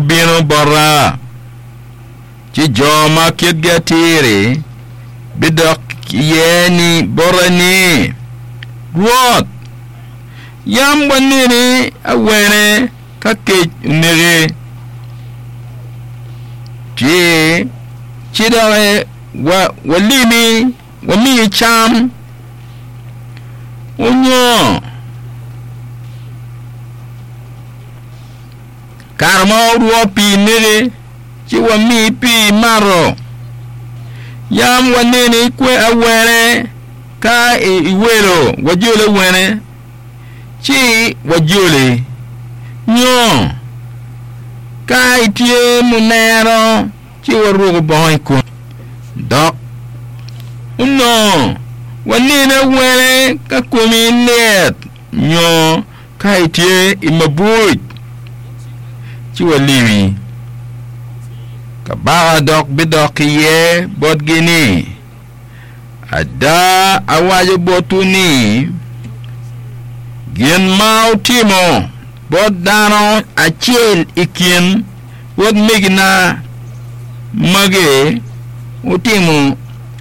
bino borra ci joma kitgatiri bidok yeni borani ruot yam wanini awene kake nere ci dawe walimi wami cham unyo karmo ruopi nere ci wami pi maro yam wanini kwe awene ka iwelo wajole wene ci wajole nyo ka itie munero ci warugo boy ko dok no wanini wene ka komi net nyo ka itie imabuj ci waliwi ka ba dok bidok ye bot gini ada awaje botuni gen mau timo bot dano achel ikin bot migna mage utimo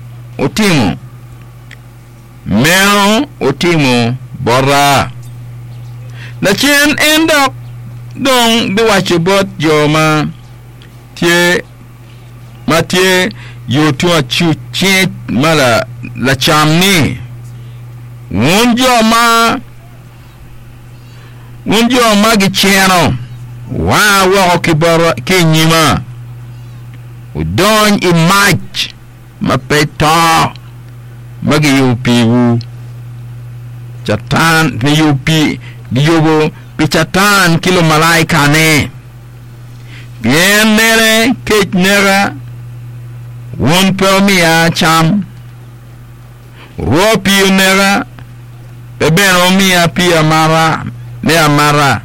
meno utimo borra la chen endok dong biwache bot joma tie matie yotua chuche mala la chamni wunjo ma gicheno wa kibara kenyima udon imaj mapeta magi yupiwu chatan ni yupi giyobo pichatan kilo malaika ne bien nere kech nera won permia cham ropi nera bebeno mia pia mara ne amara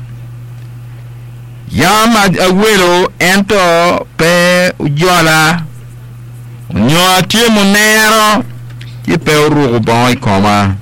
yama agwelo ento pe ujola nyo tiemo nero ki pe urugo boy koma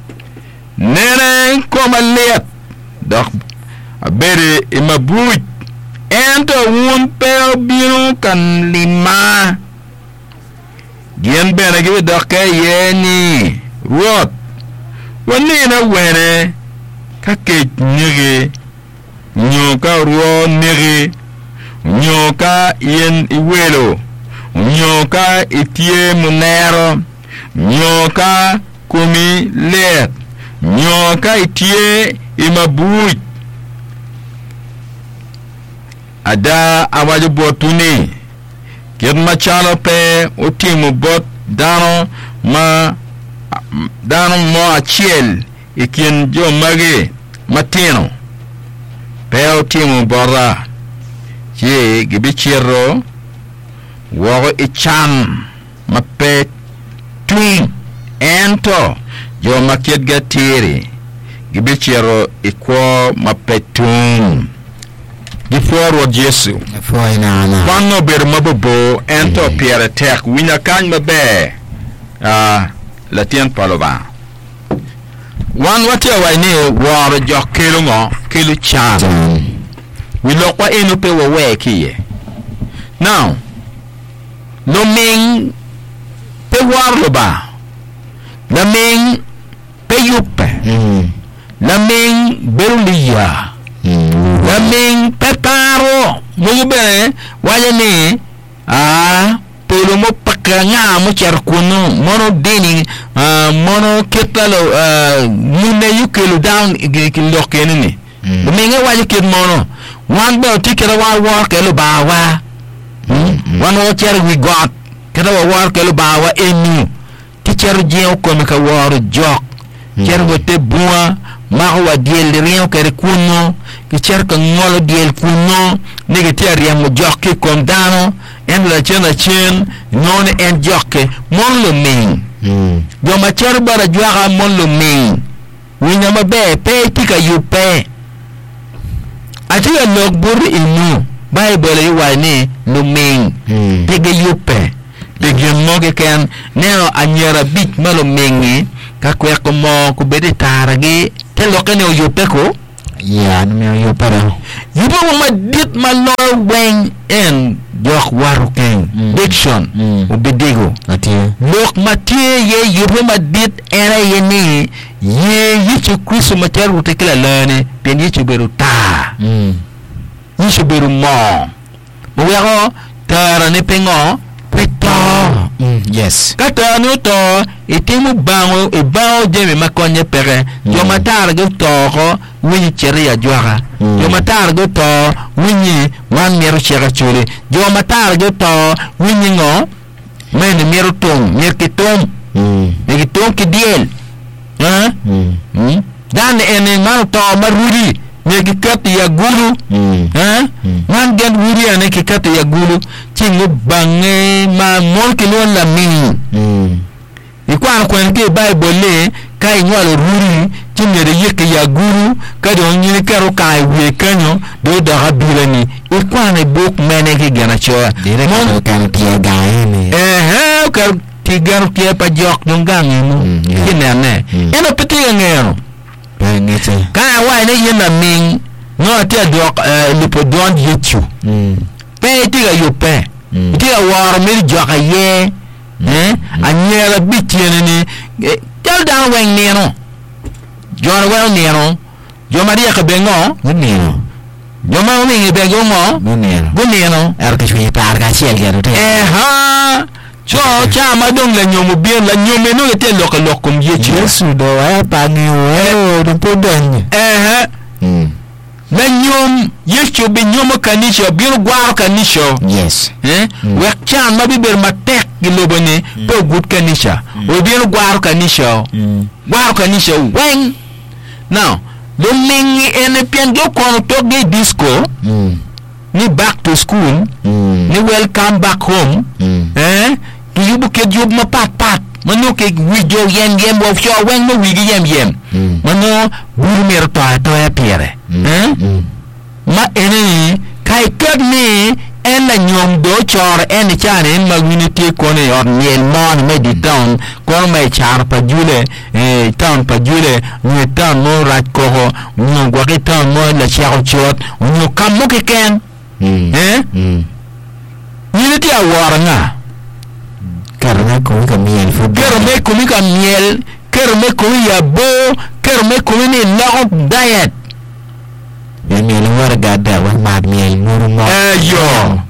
nere koma let dok abere imabuj ento won pe biro kan lima gen bene gibi dokke yeni rot wanina wene kake nyege nyoka ruo nege nyoka yen iwelo nyoka itie munero nyoka kumi let nyoka itie imabuj ada awaje botuni ket machalo pe utimu bot dano mo achiel ikin jo mage matino pe utimu borra che gibichiro wogo ichan mape twin ento jo maket gatiri gibichiro ikwo mape twin Before Jesu. Quando ber mabobo ento piere tek winya kan mabe la tien palova. Wan wati awani war jokelo ngo kelu chan. We lokwa enu pe we kiye. Now no ming pe war loba. La ming pe yupe. La ming berulia. La ming peparo mugbe wale ni polo mo pakanga mo charkuno mono deni mono ketalo mune yukelo down ikilo kenini minga wale kid mono wan be tikera war kelo bawa wan o cher we got keda war kelo bawa enu teacher je ko me ka war jok cher wote bua ma wa diel rien kere kuno ki cerca ngolo diel kuno nege tiari mo jokke kondano en la chen non en jokke mon lo min do ma cer bara joara mon lo min winya ma be pe tika yupe ati ya logbur inu bible yi wani lo min tege yupe tege moge ken neo anyara bit malo mingi ka kwe ko mo ku bede taragi te lokane o yupe ko ya no yo para yubo ma dit ma lo weng en jox waru ken diction ubedigo ati lok matie ye yubo ma dit era ye ni ye yichu kristo ma taru te kala lane pen yichu beru ta yichu beru mo wego tara ne pengo peto yes kata no to itemu bango e bao jeme makonye pere yo matar go to ko winyi chere ya jwara yo matar go to winyi wan meru chera chule yo matar go to winyi ngo men meru tong mer kitom ne kitom ki diel dan ene man to maruri ne ki kat ya gulu man gen wuri ane ki kat ya gulu chingu bange ma mon ki non la min ikwan kwen ke bible le kai nyalo ruri chinere yeke ya guru ka do nyini karo kai we kanyo do da habirani ikwan e bok mene ki gana cho mon kan tie gaini ka ti garu tie pa jok dungangi mo kinane eno peti ngero ka wa ne yena min no te dok lipo don yetu pe ti ga yo pe ti ga war mi joka ye anyela bitiene ni tel dan wen neno jora wel neno jo maria ka bengo neno jo ma mi bengo mo neno er ka shwe par ka siel ga te ha cho cha ma dong la nyomo bien la nyome no te lokom yetu yesu do pa ni o do podon na nyom yesu be nyomo kanisho bir gwar kanisho yes wek chan ma biber matek gilobone po gut kanisha o bir gwar kanisho wen now do mingi ene pian do kono to ge disco ni back to school ni welcome back home ki yubu ke job ma pat mano ke wijo yem wo sho wen no wigi yem mano burmer to ya piere ma ene kai kad ni en la nyom do chor en chane ma winiti ko ne yor miel mon mediton ko mai char pa jule town pa jule ni town no rat ko ho no gwa ke town mo la chao chot no kam mo ke ken ni ti awar nga karena ko ka miel fu kerme ko mi ka miel kerme ko ya bo kerme ko ni long diet miel war gada wa ma miel muru mo yo